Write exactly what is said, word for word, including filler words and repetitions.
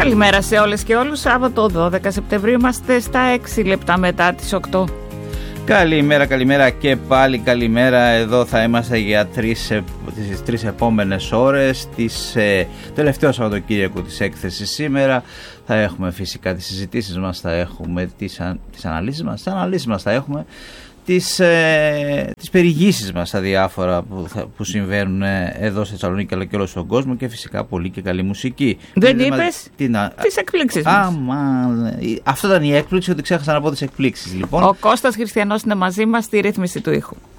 Καλημέρα σε όλες και όλους. Σάββατο δώδεκα Σεπτεμβρίου είμαστε στα έξι λεπτά μετά τις οκτώ. Καλημέρα, καλημέρα και πάλι καλημέρα. Εδώ θα είμαστε για τρεις, τις τρεις επόμενες ώρες της ε, τελευταίου Σαββατοκύριακου της έκθεσης σήμερα. Θα έχουμε φυσικά τις συζητήσεις μας, θα έχουμε τις, α, τις αναλύσεις μας, τις αναλύσεις μας θα έχουμε, τις, ε, τις περιηγήσεις μας στα διάφορα που, θα, που συμβαίνουν εδώ στη Θεσσαλονίκη αλλά και όλο στον κόσμο και φυσικά πολύ και καλή μουσική. Δεν είπες μας, τι να... τις εκπλήξεις μας. Α, μα, αυτό ήταν η έκπληξη, ότι ξέχασα να πω τις εκπλήξεις λοιπόν. Ο Κώστας Χριστιανός είναι μαζί μας στη ρύθμιση του ήχου.